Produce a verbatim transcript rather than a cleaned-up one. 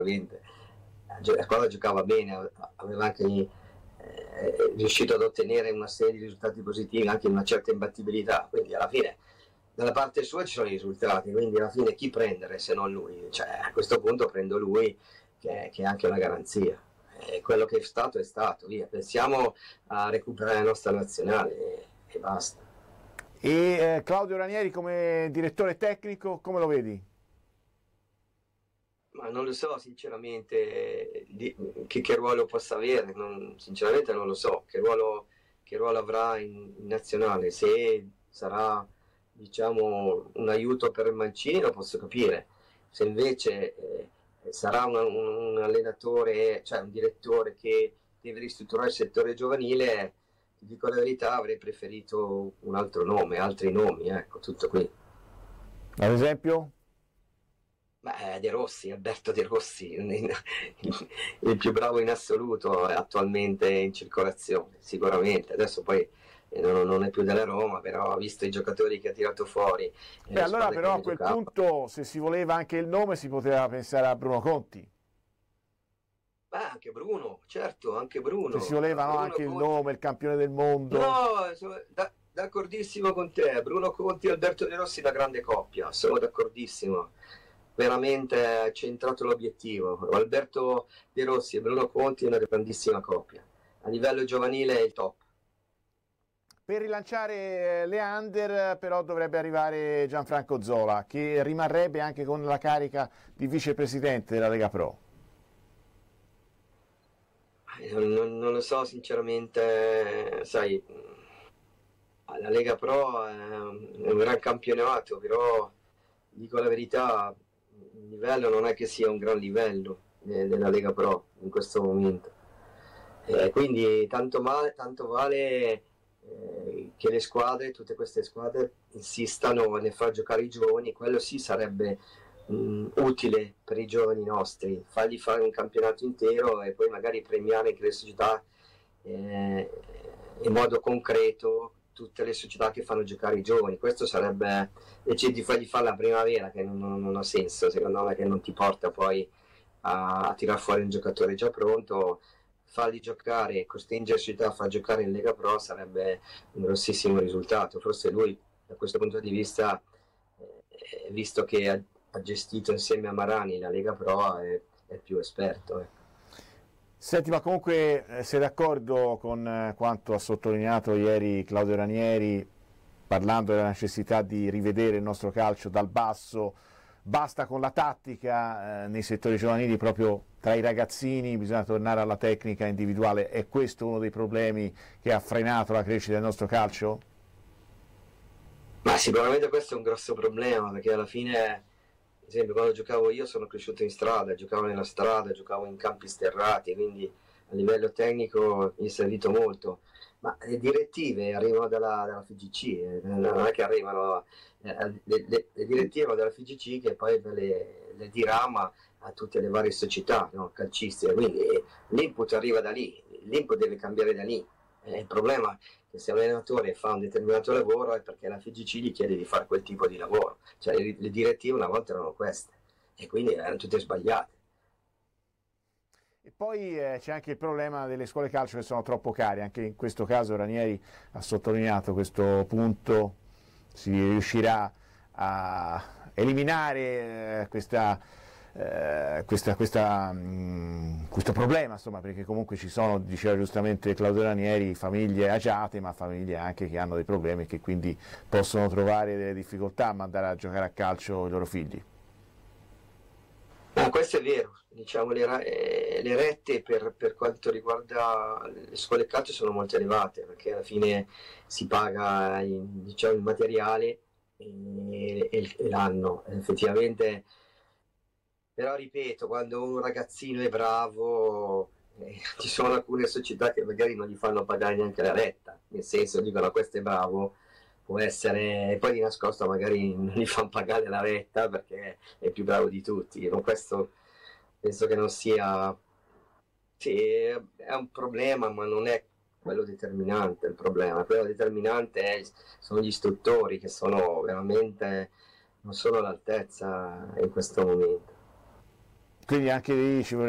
la squadra giocava bene, aveva anche eh, riuscito ad ottenere una serie di risultati positivi, anche una certa imbattibilità, quindi alla fine dalla parte sua ci sono i risultati, quindi alla fine chi prendere se non lui? Cioè, a questo punto prendo lui, che, che è anche una garanzia. E quello che è stato è stato, via. Pensiamo a recuperare la nostra nazionale e, e basta. E eh, Claudio Ranieri come direttore tecnico, come lo vedi? Ma non lo so sinceramente di, che, che ruolo possa avere, non, sinceramente non lo so che ruolo, che ruolo avrà in, in nazionale, se sarà diciamo un aiuto per il Mancini lo posso capire, se invece eh, sarà un, un, un allenatore, cioè un direttore che deve ristrutturare il settore giovanile, ti dico la verità, avrei preferito un altro nome, altri nomi, ecco, tutto qui. Ad esempio? Beh, De Rossi, Alberto De Rossi, il più bravo in assoluto attualmente in circolazione, sicuramente. Adesso poi non, non è più della Roma, però ha visto i giocatori che ha tirato fuori. Beh, allora però a quel giocava. punto, se si voleva anche il nome, si poteva pensare a Bruno Conti. Beh, anche Bruno, certo, anche Bruno. Se si voleva no, anche Conti. Il nome, il campione del mondo. No, sono da, d'accordissimo con te. Bruno Conti e Alberto De Rossi, una grande coppia, sono d'accordissimo. Veramente centrato l'obiettivo. Alberto De Rossi e Bruno Conti è una grandissima coppia. A livello giovanile è il top. Per rilanciare le under però dovrebbe arrivare Gianfranco Zola, che rimarrebbe anche con la carica di vicepresidente della Lega Pro. Non, non, non lo so sinceramente, sai, la Lega Pro è un gran campionato, però dico la verità, il livello non è che sia un gran livello della Lega Pro in questo momento, eh, quindi tanto, male, tanto vale eh, che le squadre, tutte queste squadre insistano nel far giocare i giovani, quello sì sarebbe mh, utile per i giovani nostri, fargli fare un campionato intero e poi magari premiare anche le società eh, in modo concreto, tutte le società che fanno giocare i giovani. Questo sarebbe, invece di fargli fare la primavera, che non, non ha senso secondo me, che non ti porta poi a, a tirar fuori un giocatore già pronto, farli giocare, costringere le società a far giocare in Lega Pro sarebbe un grossissimo risultato. Forse lui da questo punto di vista eh, visto che ha, ha gestito insieme a Marani la Lega Pro è, è più esperto eh. Senti, ma comunque eh, sei d'accordo con eh, quanto ha sottolineato ieri Claudio Ranieri, parlando della necessità di rivedere il nostro calcio dal basso? Basta con la tattica eh, nei settori giovanili, proprio tra i ragazzini bisogna tornare alla tecnica individuale. È questo uno dei problemi che ha frenato la crescita del nostro calcio? Ma sicuramente questo è un grosso problema, perché alla fine, ad esempio, quando giocavo io sono cresciuto in strada, giocavo nella strada, giocavo in campi sterrati, quindi a livello tecnico mi è servito molto. Ma le direttive arrivano dalla, dalla F G C, eh, non è che arrivano, eh, le, le, le direttive dalla F G C che poi le, le dirama a tutte le varie società no, calcistiche, quindi eh, l'input arriva da lì, l'input deve cambiare da lì. Eh, il problema è che se un allenatore fa un determinato lavoro è perché la F G C gli chiede di fare quel tipo di lavoro, cioè le, le direttive una volta erano queste e quindi erano tutte sbagliate. E poi eh, c'è anche il problema delle scuole calcio che sono troppo care, anche in questo caso Ranieri ha sottolineato questo punto, si riuscirà a eliminare eh, questa, eh, questa, questa, mh, questo problema, insomma, perché comunque ci sono, diceva giustamente Claudio Ranieri, famiglie agiate, ma famiglie anche che hanno dei problemi e che quindi possono trovare delle difficoltà a mandare a giocare a calcio i loro figli. Ah, questo è vero, diciamo, le, le rette per, per quanto riguarda le scuole calcio sono molto elevate, perché alla fine si paga il, diciamo, il materiale e, e, e l'anno, effettivamente, però ripeto, quando un ragazzino è bravo eh, ci sono alcune società che magari non gli fanno pagare neanche la retta, nel senso dicono questo è bravo, può essere, e poi di nascosto magari non gli fanno pagare la retta perché è più bravo di tutti. Ma questo penso che non sia, sì, è un problema, ma non è quello determinante il problema. Quello determinante è, sono gli istruttori che sono veramente non sono all'altezza in questo momento. quindi anche lì ci vorrebbe